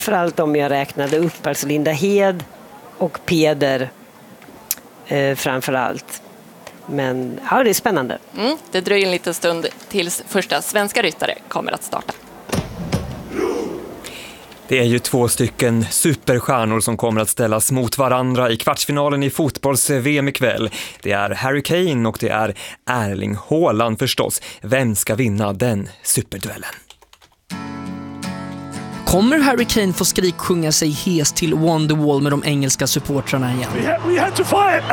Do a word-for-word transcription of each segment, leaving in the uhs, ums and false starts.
Framförallt om jag räknade upp, alltså Linda Hed och Peder eh, framförallt. Men ja, det är spännande. Mm, det dröjer en liten stund tills första svenska ryttare kommer att starta. Det är ju två stycken superstjärnor som kommer att ställas mot varandra i kvartsfinalen i fotbolls-V M ikväll. Det är Harry Kane och det är Erling Haaland förstås. Vem ska vinna den superduellen? Kommer Harry Kane få skriksjunga sig hes till Wonderwall med de engelska supportrarna igen? We had, we had to fight.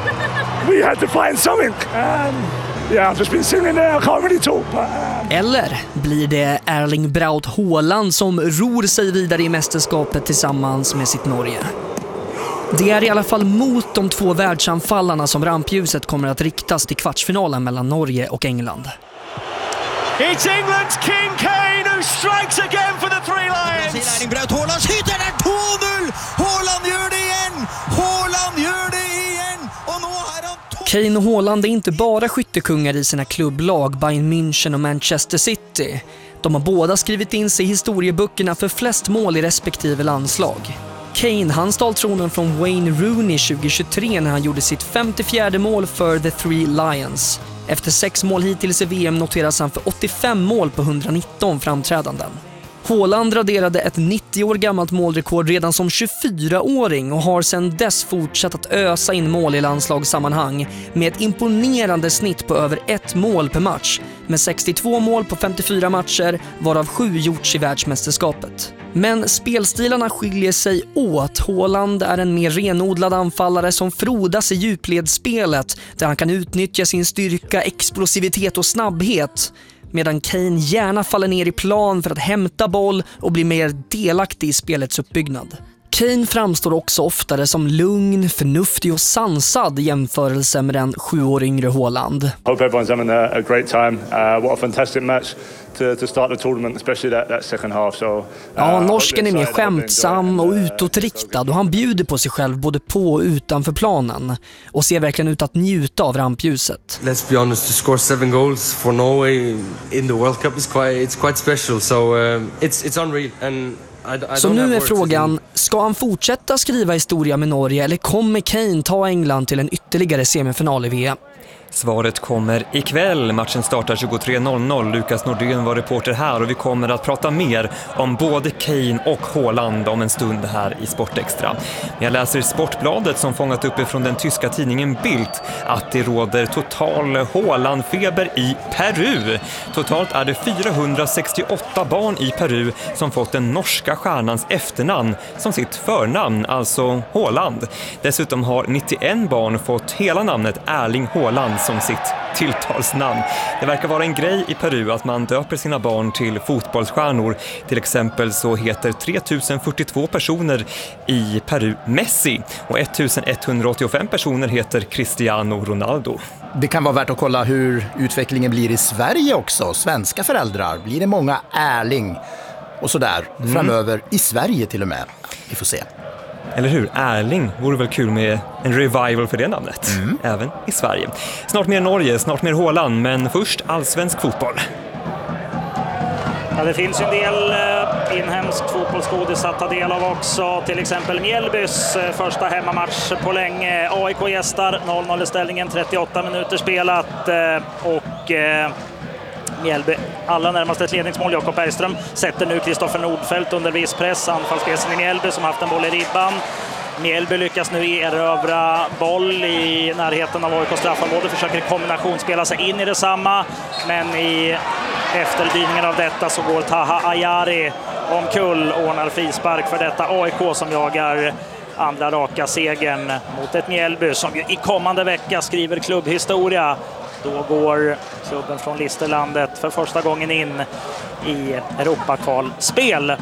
We had to find something. Um, yeah, I've just been sitting there. I can't really talk. But, um... Eller blir det Erling Braut Haaland som ror sig vidare i mästerskapet tillsammans med sitt Norge? Det är i alla fall mot de två världsanfallarna som rampljuset kommer att riktas till kvartsfinalen mellan Norge och England. It's England's King Kane who strikes again for the Three Lions. Erling Braut Haaland skjuter där två noll. Haaland gör det igen. Haaland gör det igen. Och nu har han Kane och Haaland är inte bara skyttekungar i sina klubblag Bayern München och Manchester City. De har båda skrivit in sig i historieböckerna för flest mål i respektive landslag. Kane, han stal tronen från Wayne Rooney tjugohundratjugotre när han gjorde sitt femtiofjärde mål för The Three Lions. Efter sex mål hittills i V M noteras han för åttiofem mål på etthundranitton framträdanden. Haaland raderade ett nittio år gammalt målrekord redan som tjugofyraåring och har sedan dess fortsatt att ösa in mål i landslagssammanhang med ett imponerande snitt på över ett mål per match, med sextiotvå mål på femtiofyra matcher, varav sju gjorts i världsmästerskapet. Men spelstilarna skiljer sig åt. Haaland är en mer renodlad anfallare som frodas i djupledsspelet, där han kan utnyttja sin styrka, explosivitet och snabbhet, medan Kane gärna faller ner i plan för att hämta boll och bli mer delaktig i spelets uppbyggnad. Kane framstår också oftare som lugn, förnuftig och sansad i jämförelse med den sju år yngre Haaland. Hope everyone's having a, a great time. Uh, what a fantastic match to, to start the tournament, especially that, that second half. So, uh, ja, norsken är mer skämtsam och utåtriktad och han bjuder på sig själv både på och utanför planen och ser verkligen ut att njuta av rampljuset. Let's be honest, to score seven goals for Norway in the World Cup is quite, it's quite special. So uh, it's, it's unreal and Så nu är frågan, ska han fortsätta skriva historia med Norge eller kommer Kane ta England till en ytterligare semifinal i V M? Svaret kommer ikväll. Matchen startar tjugotre noll noll. Lukas Nordén var reporter här och vi kommer att prata mer om både Kane och Haaland om en stund här i Sportextra. Men jag läser i Sportbladet som fångat upp ifrån den tyska tidningen Bild att det råder total Haaland-feber i Peru. Totalt är det fyrahundrasextioåtta barn i Peru som fått den norska stjärnans efternamn som sitt förnamn, alltså Haaland. Dessutom har nittioett barn fått hela namnet Erling Haaland som sitt tilltalsnamn. Det verkar vara en grej i Peru att man döper sina barn till fotbollsstjärnor. Till exempel så heter tre tusen fyrtiotvå personer i Peru Messi och ettusenetthundraåttiofem personer heter Cristiano Ronaldo. Det kan vara värt att kolla hur utvecklingen blir i Sverige också. Svenska föräldrar, blir det många Erling och sådär mm. framöver i Sverige till och med. Vi får se. Eller hur? Erling vore väl kul med en revival för det namnet. Mm. Även i Sverige. Snart mer Norge, snart mer Haaland, men först allsvensk fotboll. Ja, det finns ju en del eh, inhemsk fotbollsgodis att ta del av också. Till exempel Mjällbys eh, första hemmamatch på länge. A I K gästar, noll noll i ställningen, trettioåtta minuter spelat. Eh, och... Eh, Mjällby allra närmast ett ledningsmål. Jakob Bergström sätter nu Kristoffer Nordfeldt under viss press. Anfallspjäsen i Mjällby som haft en boll i ribban. Mjällby lyckas nu erövra boll i närheten av A I K straffområde. Försöker kombinationsspela sig in i detsamma. Men i efterdyningen av detta så går Taha Ayari omkull och ordnar frispark för detta A I K som jagar andra raka segern mot ett Mjällby som i kommande vecka skriver klubbhistoria. Då går klubben från Listerlandet för första gången in i Europakvalspel.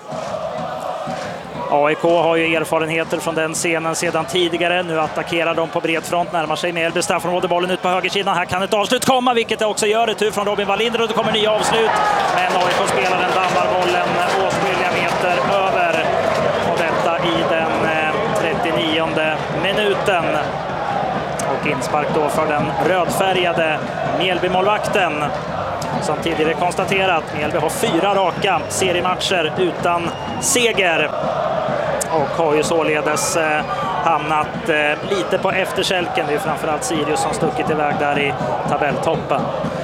A I K har ju erfarenheter från den scenen sedan tidigare. Nu attackerar de på bred front, närmar sig Mjällby straffområde, bollen ut på högersidan. Här kan ett avslut komma, vilket det också gör. Retur från Robin Wallinder och det kommer nya avslut. Men A I K-spelaren dammar bollen åtskilliga meter över. Och detta i den trettionionde minuten. Och inspark då för den rödfärgade Mjällby-målvakten. som tidigare konstaterat. Mjällby har fyra raka seriematcher utan seger och har ju således eh, hamnat eh, lite på efterkälken. Det är framförallt Sirius som stuckit iväg där i tabelltoppen.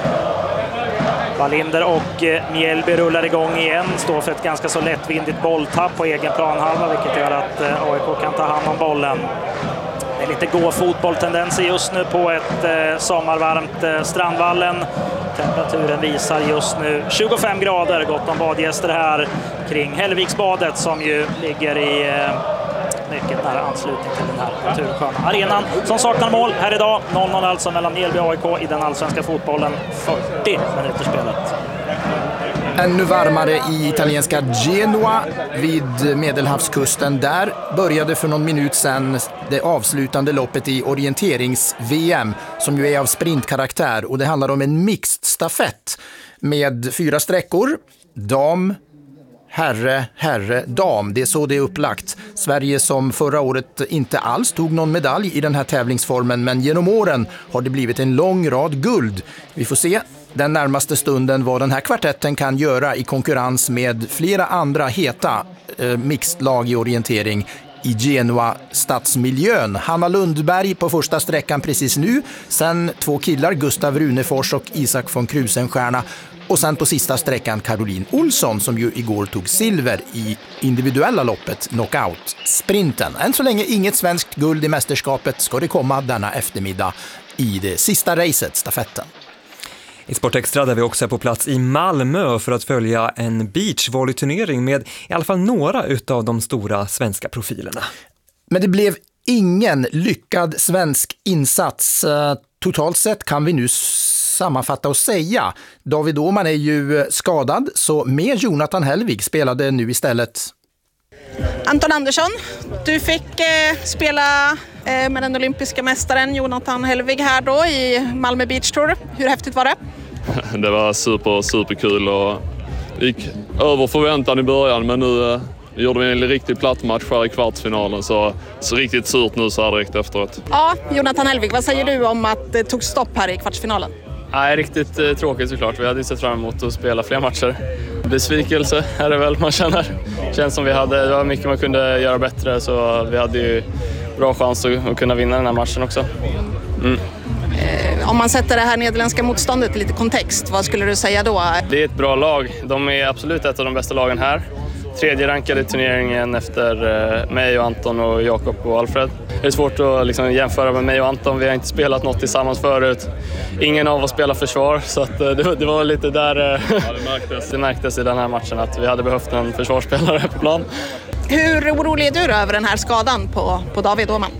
Wallinder och Mjällby rullar igång igen, står för ett ganska så lättvindigt bolltapp på egen planhalva, vilket gör att A I K kan ta hand om bollen. Det är lite gå-fotbolltendenser just nu på ett eh, sommarvarmt eh, Strandvallen. Temperaturen visar just nu tjugofem grader, gott om badgäster här kring Hällviksbadet som ju ligger i eh, mycket nära anslutning till den här natursköna arenan som saknar mål här idag. noll noll alltså mellan Mjällby och A I K i den allsvenska fotbollen, fyrtio minuter spelet. Ännu varmare i italienska Genoa vid Medelhavskusten. Där började för någon minut sedan det avslutande loppet i orienterings-V M som ju är av sprintkaraktär, och det handlar om en mixed stafett med fyra sträckor. Dam, herre, herre, dam. Det är så det är upplagt. Sverige som förra året inte alls tog någon medalj i den här tävlingsformen, men genom åren har det blivit en lång rad guld. Vi får se den närmaste stunden vad den här kvartetten kan göra i konkurrens med flera andra heta eh, mixed-lag i orientering i Genoa stadsmiljön. Hanna Lundberg på första sträckan precis nu. Sen två killar, Gustav Runefors och Isak von Krusenstjerna. Och sen på sista sträckan Caroline Olsson som ju igår tog silver i individuella loppet knockout-sprinten. Än så länge inget svenskt guld i mästerskapet, ska det komma denna eftermiddag i det sista racet, stafetten. I Sportextra där vi också är på plats i Malmö för att följa en beachvolleyturnering med i alla fall några utav de stora svenska profilerna. Men det blev ingen lyckad svensk insats. Totalt sett kan vi nu sammanfatta och säga. David Åhman är ju skadad, så med Jonathan Hellvig spelade nu istället Anton Andersson. Du fick eh, spela eh, med den olympiska mästaren Jonathan Hellvig här då i Malmö Beach Tour. Hur häftigt var det? Det var super, superkul och gick över förväntan i början, men nu eh, gjorde vi en riktigt platt match här i kvartsfinalen, så, så riktigt surt nu så här direkt efteråt. Ja, Jonathan Hellvig, vad säger du om att det tog stopp här i kvartsfinalen? Nej, riktigt eh, tråkigt såklart. Vi hade sett fram emot att spela fler matcher. Besvikelse är det väl man känner. Känns som vi hade, det var mycket man kunde göra bättre, så vi hade ju bra chans att, att kunna vinna den här matchen också. Mm. Eh, om man sätter det här nederländska motståndet i lite kontext, vad skulle du säga då? Det är ett bra lag. De är absolut ett av de bästa lagen här. Tredje rankade i turneringen efter eh, mig och Anton och Jakob och Alfred. Det är svårt att liksom, jämföra med mig och Anton. Vi har inte spelat något tillsammans förut. Ingen av oss spelar försvar, så att, eh, det, det var lite där eh, ja, det, märktes. det märktes i den här matchen att vi hade behövt en försvarsspelare på plan. Hur orolig är du då över den här skadan på, på David Åhman?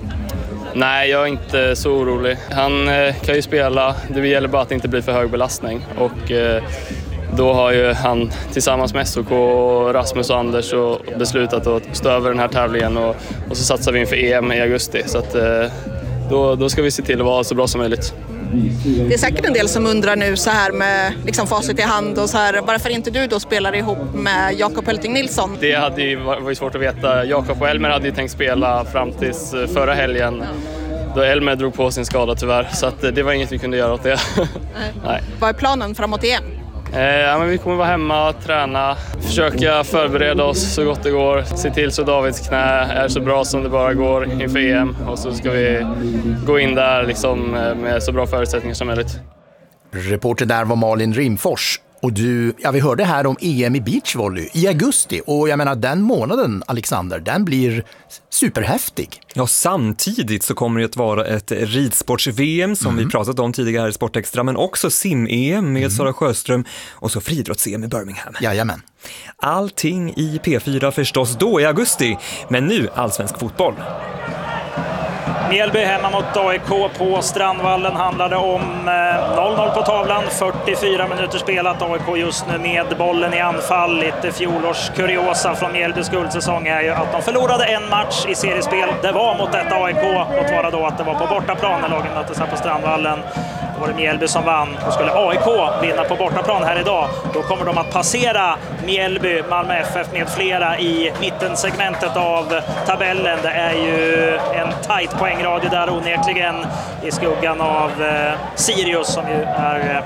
Nej, jag är inte så orolig. Han eh, kan ju spela. Det gäller bara att det inte blir för hög belastning. Och, eh, Då har ju han tillsammans med S O K, Rasmus och Anders och beslutat att stå över den här tävlingen, och, och så satsar vi inför E M i augusti. Så att, då, då ska vi se till att vara så bra som möjligt. Det är säkert en del som undrar nu så här med liksom facit i hand och så här, varför inte du då spelar ihop med Jakob Hölting Nilsson? Det hade ju, var ju svårt att veta. Jakob och Elmer hade ju tänkt spela fram tills förra helgen. Då Elmer drog på sin skada tyvärr, så att det var inget vi kunde göra åt det. Nej. Nej. Vad är planen framåt E M? Eh, ja, men vi kommer vara hemma, träna, försöka förbereda oss så gott det går. Se till så Davids knä är så bra som det bara går inför E M. Och så ska vi gå in där liksom med så bra förutsättningar som möjligt. Reporter där var Malin Rimfors. Och du, ja, vi hörde här om E M i beachvolley i augusti. Och jag menar, den månaden, Alexander, den blir superhäftig. Ja, samtidigt så kommer det att vara ett ridsports-V M som mm. vi pratat om tidigare i Sportextra, men också sim-E M med mm. Sara Sjöström och så friidrotts-E M i Birmingham. Jajamän. Allting i P fyra förstås då i augusti, men nu allsvensk fotboll. Mjällby hemma mot A I K på Strandvallen handlade om noll noll på tavlan, fyrtiofyra minuter spelat. A I K just nu med bollen i anfall. Lite fjolårs kuriosa från Mjällbys guldsäsong är ju att de förlorade en match i seriespel. Det var mot detta A I K, låt vara då att det var på bortaplan när lagen möttes här på Strandvallen. Då var det Mjällby som vann, och skulle A I K vinna på bortaplan här idag, då kommer de att passera Mjällby, Malmö F F med flera i mittensegmentet av tabellen. Det är ju en tight poängradie där onekligen i skuggan av eh, Sirius som ju är eh,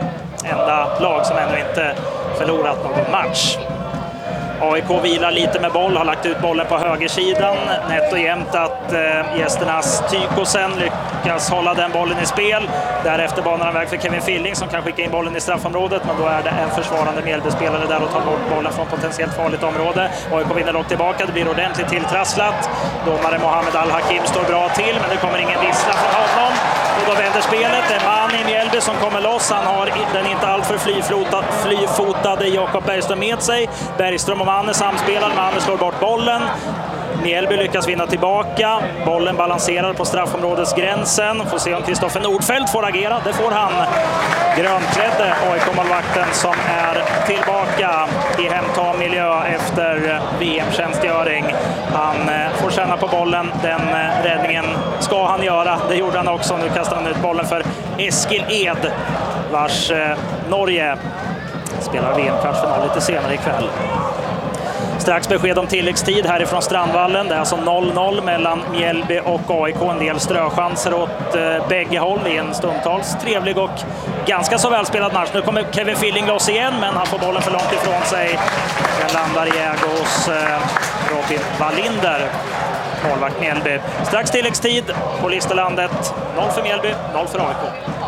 enda lag som ännu inte förlorat någon match. A I K vilar lite med boll, har lagt ut bollen på högersidan. Nätt och jämnt att eh, gästernas Tykosen lyckas hålla den bollen i spel. Därefter banar han väg för Kevin Filling som kan skicka in bollen i straffområdet, men då är det en försvarande Mjällbyspelare där och tar bort bollen från potentiellt farligt område. A I K vinner långt tillbaka, det blir ordentligt tilltrasslat. Domare Mohammed Al-Hakim står bra till, men det kommer ingen vissla från honom. Och då vänder spelet. Det är Mani Mjällby som kommer loss. Han har den inte alltför flyfotade, flyfotade Jakob Bergström med sig. Bergström och Manne samspelar. Manne slår bort bollen. Mjällby lyckas vinna tillbaka. Bollen balanserar på straffområdesgränsen. Får se om Kristoffer Nordfeldt får agera. Det får han. Grönklädde A I K-målvakten som är tillbaka i hemtamiljö efter V M-tjänstgöring. Han får känna på bollen. Den räddningen ska han göra. Det gjorde han också. Nu kastar han ut bollen för Eskil Ed, vars Norge spelar V M-kvartsfinal lite senare ikväll. Strax besked om tilläggstid härifrån Strandvallen. Det är alltså noll noll mellan Mjällby och A I K. En del ströchanser åt eh, bägge håll i en stundtals trevlig och ganska så välspelad match. Nu kommer Kevin Filling loss igen, men han får bollen för långt ifrån sig. Den landar i ägo hos eh, Robin Wallinder, målvakt Mjällby. Strax tilläggstid på Listerlandet. noll för Mjällby, noll för A I K.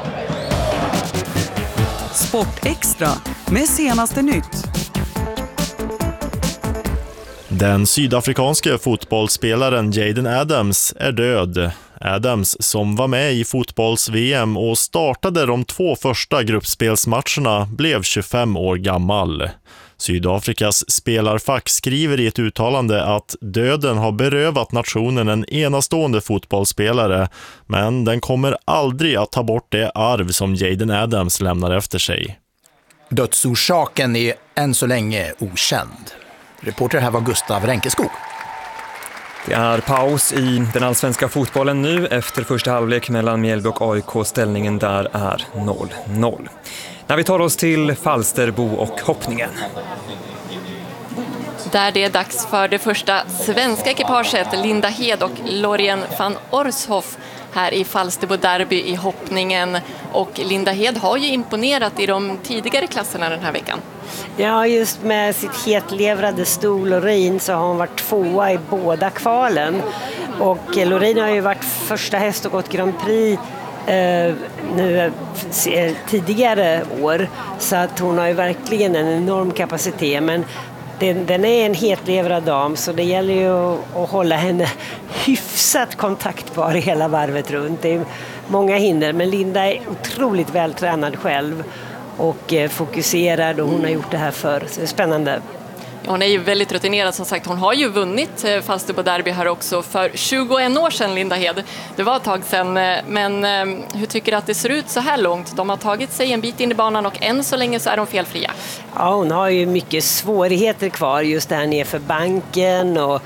Sportextra med senaste nytt. Den sydafrikanske fotbollsspelaren Jaden Adams är död. Adams, som var med i fotbolls-V M och startade de två första gruppspelsmatcherna, blev tjugofem år gammal. Sydafrikas spelarfack skriver i ett uttalande att döden har berövat nationen en enastående fotbollsspelare, men den kommer aldrig att ta bort det arv som Jaden Adams lämnar efter sig. Dödsorsaken är än så länge okänd. Reporter här var Gustav Ränkeskog. Det är paus i den allsvenska fotbollen nu efter första halvlek mellan Mjällby och A I K. Ställningen där är noll noll. När vi tar oss till Falsterbo och hoppningen. Där det är dags för det första svenska ekipaget, Linda Hed och Lorien van Orshoff här i Falsterbo derby i hoppningen. Och Linda Hed har ju imponerat i de tidigare klasserna den här veckan. Ja, just med sitt hetlevrade sto Loreen så har hon varit tvåa i båda kvalen. Och Loreen har ju varit första häst och gått Grand Prix eh, nu eh, tidigare år. Så att hon har ju verkligen en enorm kapacitet. Men den, den är en hetlevrad dam, så det gäller ju att, att hålla henne hyfsat kontaktbar hela varvet runt. Det är många hinder, men Linda är otroligt vältränad själv och fokuserad, och hon har gjort det här förr. Så det är spännande. Hon är ju väldigt rutinerad som sagt. Hon har ju vunnit Falsterbo derby här också för tjugoett år sedan, Linda Hed. Det var ett tag sedan, men hur tycker du att det ser ut så här långt? De har tagit sig en bit in i banan och än så länge så är de felfria. Ja, hon har ju mycket svårigheter kvar just där nere för banken, och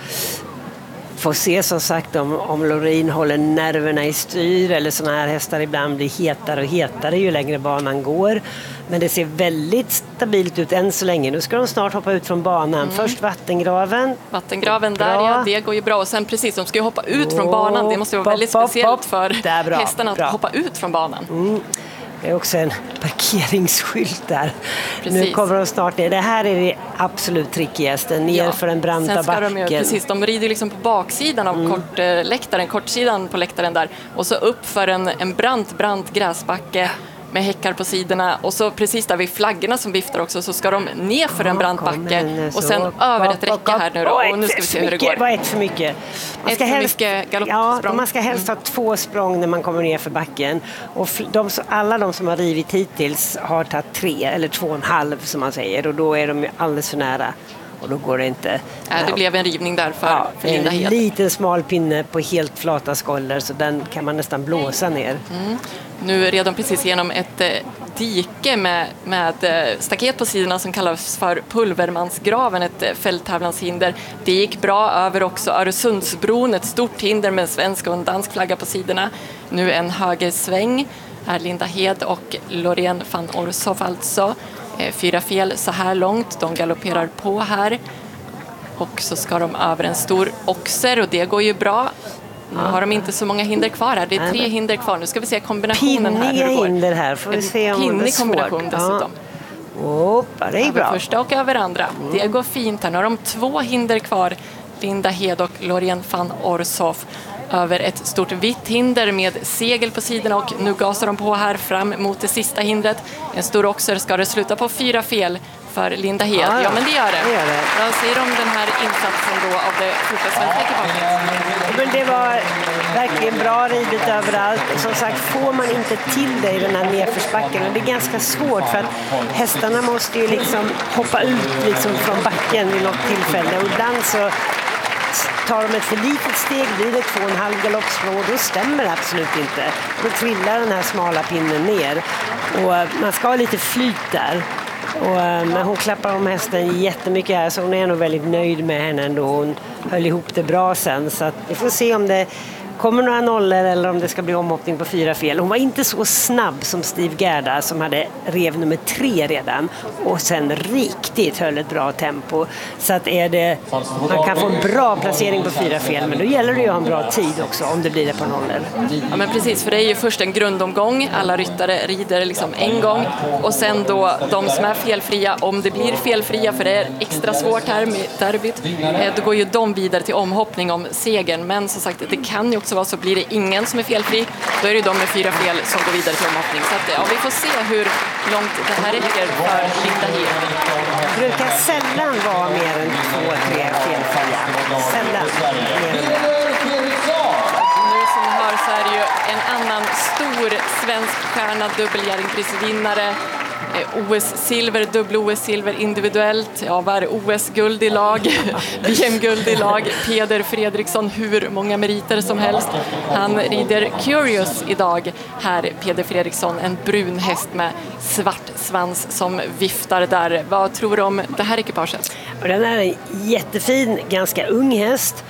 får se som sagt om, om Loreen håller nerverna i styr, eller såna här hästar ibland blir hetare och hetare ju längre banan går. Men det ser väldigt stabilt ut än så länge. Nu ska de snart hoppa ut från banan. Mm. Först vattengraven. Vattengraven där, ja, det går ju bra. Och sen precis, de ska ju hoppa ut oh, från banan. Det måste vara väldigt pop, speciellt pop, pop. för hästarna att bra. hoppa ut från banan. Mm. Det är också en parkeringsskylt där. Precis. Nu kommer de snart ner. Det här är det absolut trickigaste. Ner ja. för den branta Sen ska backen. De, precis, de rider liksom på baksidan av mm. kortläktaren, kortsidan på läktaren där. Och så upp för en, en brant, brant gräsbacke med häckar på sidorna. Och så precis där vid flaggorna som viftar också, så ska de ner för en brant backe. Och sen över ett räcke här nu då. Och nu ska vi se hur det går. Vad är ett för mycket? Man ska ett för helst, mycket galoppsprång. Ja, man ska helst ha två språng när man kommer ner för backen. Och de, alla de som har rivit hittills har tagit tre eller två och en halv som man säger. Och då är de ju alldeles för nära. Och då går det inte. Ja, det blev en rivning där för, ja, för Linda Hed. En liten smal pinne på helt flata skollar, så den kan man nästan blåsa ner. Mm. Nu är de precis genom ett eh, dike med, med eh, staket på sidorna som kallas för Pulvermansgraven, ett eh, fälttävlanshinder. Det gick bra över också Öresundsbron, ett stort hinder med en svensk och en dansk flagga på sidorna. Nu en högersväng är Linda Hed och Lorien van Orshoff alltså. Fyra fel så här långt, de galopperar på här. Och så ska de över en stor oxer, och det går ju bra. Nu har de inte så många hinder kvar här. Det är tre hinder kvar. Nu ska vi se kombinationen här. Pinniga hinder här. Får vi se om det är pinnig kombination svårt. dessutom. Hoppa, det är bra. Över första och över andra. Mm. Det går fint här. Nu har de två hinder kvar. Linda Hed och Lorien van Orshoff över ett stort vitt hinder med segel på sidorna, och nu gasar de på här fram mot det sista hindret. En stor oxer. Ska det sluta på fyra fel för Linda Hed? Ja, ja men det gör det. det, gör det. Vad säger de om den här insatsen då av det första svenska ekipaget? Men det var verkligen bra ridet överallt. Som sagt, får man inte till det i den här nedförsbacken, och det är ganska svårt för att hästarna måste ju liksom hoppa ut liksom från backen vid något tillfälle, och ibland så tar de ett för litet steg, blir det två och en halv galoppsprång, och då stämmer det absolut inte. Då trillar den här smala pinnen ner, och man ska ha lite flyt där. Och, men hon klappar om hästen jättemycket här, så hon är nog väldigt nöjd med henne ändå. Hon höll ihop det bra sen, så att vi får se om det kommer några nollor eller om det ska bli omhoppning på fyra fel. Hon var inte så snabb som Steve Gerda som hade rev nummer tre redan och sen riktigt höll ett bra tempo. Så att är det, man kan få en bra placering på fyra fel, men då gäller det ju att ha en bra tid också om det blir det på nollor. Ja men precis, för det är ju först en grundomgång. Alla ryttare rider liksom en gång, och sen då de som är felfria, om det blir felfria, för det är extra svårt här med derbyt, då går ju de vidare till omhoppning om segern. Men som sagt, det kan ju också vara så, blir det ingen som är felfri, då är det de med fyra fel som går vidare till omhoppning. Så att, ja, vi får se hur långt det här räcker för Linda Hed. Det brukar sällan vara mer än två, tre felfria. Sällan mer än det. Nu som ni hör så är det ju en annan stor svensk stjärna, dubbeljäringprisvinnare. O S-silver, dubbel-O S-silver individuellt. Ja, var O S-guld i lag, V M-guld i lag. Peder Fredriksson, hur många meriter som helst. Han rider Curious idag här, Peder Fredriksson. En brun häst med svart svans som viftar där. Vad tror du om det här ekipaget? Och den är en jättefin, ganska ung häst.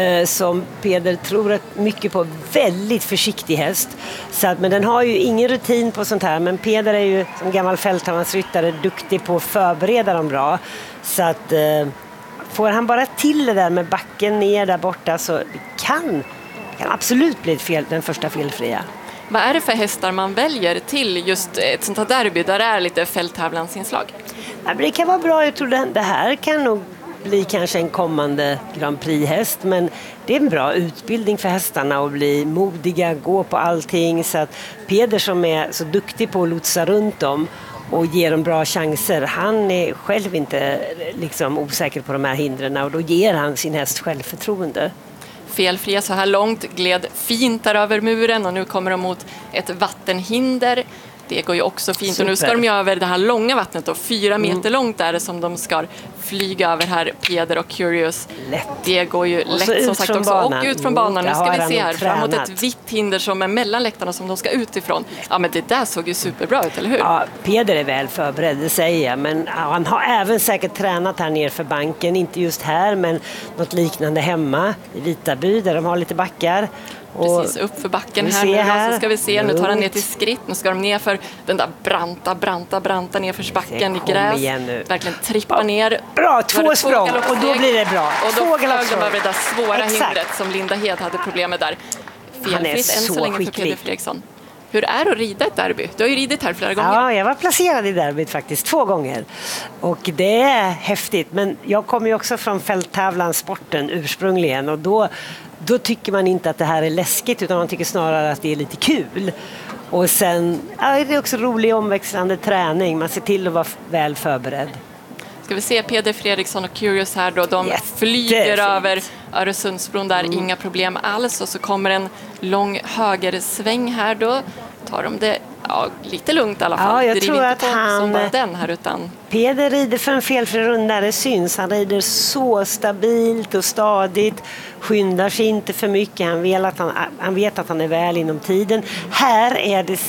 Som Peder tror att mycket på, väldigt försiktig häst. Så att, men den har ju ingen rutin på sånt här, men Peder är ju som gammal fälthavnsryttare duktig på att förbereda dem bra. Så att eh, får han bara till det där med backen ner där borta, så kan, kan absolut bli ett fel, den första felfria. Vad är det för hästar man väljer till just ett sånt här derby där det är lite fälttävlansinslag? Ja, det kan vara bra, jag tror det, det här kan nog bli kanske en kommande Grand Prix-häst, men det är en bra utbildning för hästarna att bli modiga, gå på allting. Så att Peder som är så duktig på att lotsa runt dem och ge dem bra chanser, han är själv inte liksom osäker på de här hindren, och då ger han sin häst självförtroende. Felfria så här långt, gled fint där över muren, och nu kommer de mot ett vattenhinder. Det går ju också fint. Super. Och nu ska de ju över det här långa vattnet, och fyra meter mm. långt är det som de ska flyga över här, Peder och Curious. Lätt. Det går ju och lätt som sagt också. Banan. Och ut från banan. Nu ska vi se här, tränat. framåt ett vitt hinder som är mellan läktarna som de ska utifrån. Ja, men det där såg ju superbra ut, eller hur? Ja, Peder är väl förberedd, det säger jag. Men ja, han har även säkert tränat här ner för banken. Inte just här, men något liknande hemma i Vitaby där de har lite backar. Precis, upp för backen här nu här. Så ska vi se, nu tar han ner till skritt. Nu ska de ner för den där branta, branta, branta ner för backen i gräs. Verkligen trippa ner. Bra, två språng och då blir det bra. Och då flög de över det där svåra Exakt. hindret som Linda Hed hade problem med där. Felfritt än så länge skicklig. För Peder Fredriksson. Hur är det att rida ett derby? Du har ju ridit här flera gånger. Ja, jag var placerad i derbyt faktiskt två gånger. Och det är häftigt. Men jag kommer ju också från fälttävlansporten ursprungligen, och då Då tycker man inte att det här är läskigt, utan man tycker snarare att det är lite kul. Och sen ja, det är också rolig omväxlande träning. Man ser till att vara väl förberedd. Ska vi se Peder Fredriksson och Curious här då. De Jättefint. flyger över Öresundsbron där, mm. inga problem alls. Och så kommer en lång högersväng här då. Tar de det ja, lite lugnt i alla fall. Ja, jag det tror att han... som bara den här utan... Peder rider för en felfri runda, det syns. Han rider så stabilt och stadigt. Skyndar sig inte för mycket. Han vet att han, han, vet att han är väl inom tiden. Här är det...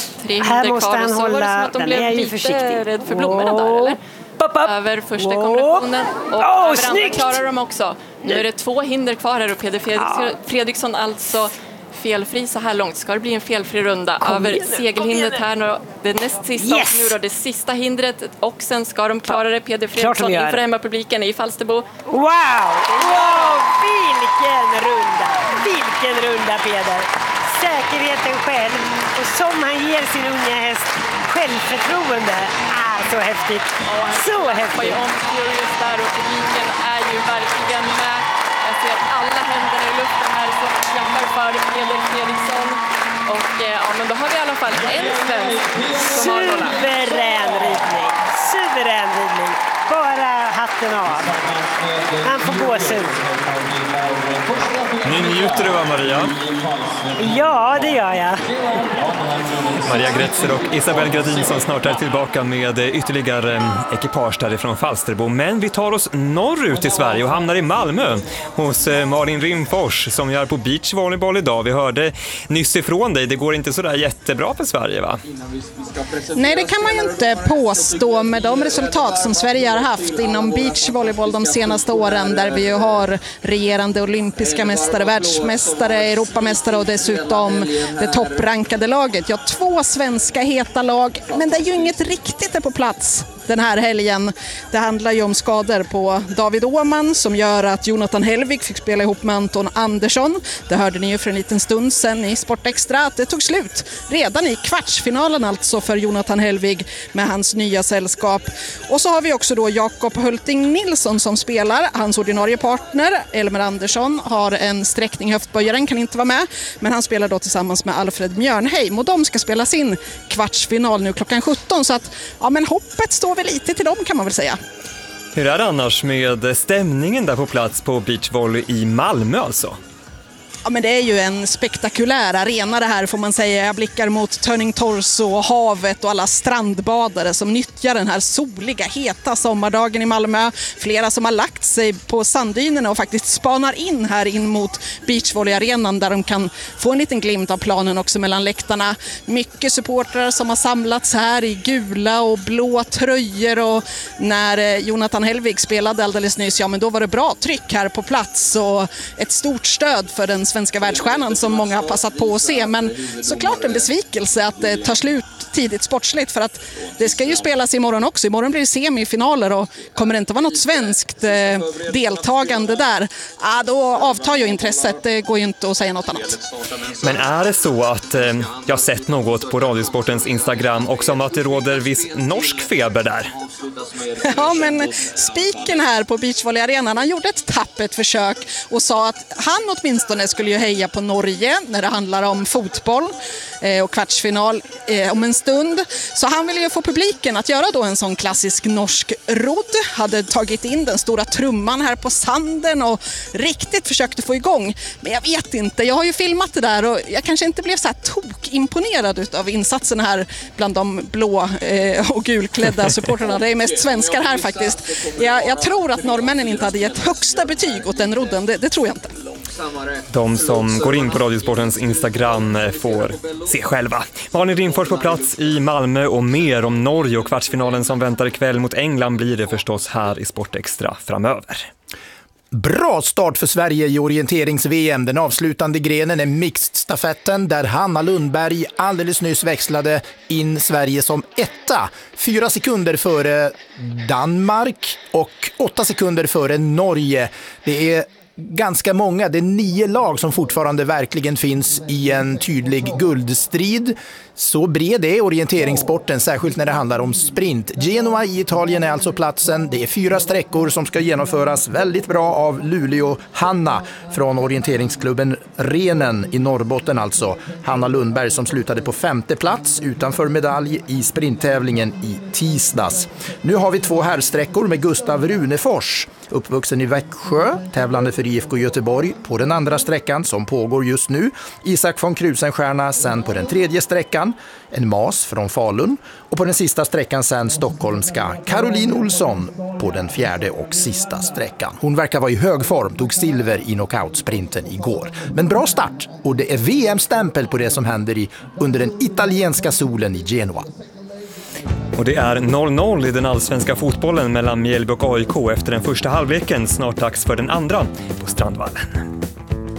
Här måste han hålla... De den blev är ju lite försiktig. rädd för blommorna där, eller? Pop, pop. Över första kombinationen. Och oh, över snyggt! andra klarar de också. Nu är det två hinder kvar här, och Peder Fredriksson, ja. Fredriksson alltså felfri så här långt. Ska det bli en felfri runda kom över igen, segelhindret här nu. Det näst sista yes. nu då, det sista hindret, och sen ska de klara det. Peder Fredriksson inför hemmapubliken i Falsterbo. Wow! Wow! Vilken runda! Vilken ingen runda, Peder. Säkerheten själv och som han ger sin unga häst självförtroende. Ah, så häftigt. Så häftigt. Om Furious där och publiken är ju verkligen med. Jag ser alla händerna i luften här som klappar för Peder Fredriksson. Och ja, men då har vi i alla fall en svensk som har rollat. Suverän ridning. Suverän ridning. Bara hatten av. Han får gåshud. Ni njuter du av Maria? Ja, det gör jag. Maria Gretzer och Isabel Gradin som snart är tillbaka med ytterligare ekipage därifrån Falsterbo. Men vi tar oss norrut i Sverige och hamnar i Malmö hos Malin Rimfors som gör på beachvolleyboll idag. Vi hörde nyss ifrån dig, det går inte så där jättebra för Sverige, va? Nej, det kan man ju inte påstå med de resultat som Sverige har haft inom beachvolleyboll de senaste åren, där vi ju har regerande olympiska mästare, världsmästare, Europamästare och dessutom det topprankade laget. Ja, två svenska heta lag, men det är ju inget riktigt är på plats den här helgen. Det handlar ju om skador på David Åhman som gör att Jonathan Hellvig fick spela ihop med Anton Andersson. Det hörde ni ju för en liten stund sedan i Sport Extra att det tog slut redan i kvartsfinalen alltså för Jonathan Hellvig med hans nya sällskap. Och så har vi också då Jakob Hulting Nilsson som spelar. Hans ordinarie partner Elmer Andersson har en sträckning höftböjaren, kan inte vara med, men han spelar då tillsammans med Alfred Mjörnheim och de ska spela sin kvartsfinal nu klockan sjutton, så att ja, men hoppet står väl lite till dem, kan man väl säga. Hur är det annars med stämningen där på plats på beachvolley i Malmö alltså? Ja, men det är ju en spektakulär arena det här, får man säga. Jag blickar mot Turning Torso och havet och alla strandbadare som nyttjar den här soliga, heta sommardagen i Malmö. Flera som har lagt sig på sanddynerna och faktiskt spanar in här in mot beachvolleyarenan där de kan få en liten glimt av planen också mellan läktarna. Mycket supportrar som har samlats här i gula och blå tröjor, och när Jonathan Hellvig spelade alldeles nyss, ja men då var det bra tryck här på plats och ett stort stöd för den svenska världsstjärnan som många har passat på att se, men såklart en besvikelse att det tar slut tidigt sportsligt, för att det ska ju spelas imorgon också. Imorgon blir det semifinaler och kommer det inte vara något svenskt eh, deltagande där, ah, då avtar ju intresset. Det går ju inte att säga något annat. Men är det så att eh, jag har sett något på Radiosportens Instagram också om att det råder viss norsk feber där? Ja, men spiken här på beachvolleyarenan, han gjorde ett tappert försök och sa att han åtminstone skulle ju heja på Norge när det handlar om fotboll eh, och kvartsfinal eh, om en stund. Så han ville ju få publiken att göra då en sån klassisk norsk rodd. Hade tagit in den stora trumman här på sanden och riktigt försökte få igång. Men jag vet inte, jag har ju filmat det där och jag kanske inte blev så här tokimponerad av insatsen här bland de blå eh, och gulklädda supporterna. Det är mest svenskar här faktiskt. Jag, jag tror att norrmännen inte hade gett högsta betyg åt den rodden, det, det tror jag inte. De som går in på Radiosportens Instagram får se själva. Malin Rimfors på plats i Malmö, och mer om Norge och kvartsfinalen som väntar ikväll mot England blir det förstås här i Sport Extra framöver. Bra start för Sverige i orienterings-V M. Den avslutande grenen är mixed-stafetten där Hanna Lundberg alldeles nyss växlade in Sverige som etta. Fyra sekunder före Danmark och åtta sekunder före Norge. Det är ganska många, det är nio lag som fortfarande verkligen finns i en tydlig guldstrid. Så bred är orienteringssporten, särskilt när det handlar om sprint. Genoa i Italien är alltså platsen. Det är fyra sträckor som ska genomföras väldigt bra av Luleå Hanna från orienteringsklubben Renen i Norrbotten alltså. Hanna Lundberg som slutade på femte plats utanför medalj i sprinttävlingen i tisdags. Nu har vi två herrsträckor med Gustav Runefors, uppvuxen i Växjö, tävlande för I F K Göteborg på den andra sträckan som pågår just nu. Isak von Krusenstjerna sen på den tredje sträckan, en mas från Falun, och på den sista sträckan sen stockholmska Caroline Olsson på den fjärde och sista sträckan. Hon verkar vara i hög form, tog silver i knockout-sprinten igår. Men bra start, och det är V M-stämpel på det som händer i, under den italienska solen i Genua. Och det är noll noll i den allsvenska fotbollen mellan Mjällby och A I K efter den första halvleken. Snart dags för den andra på Strandvallen.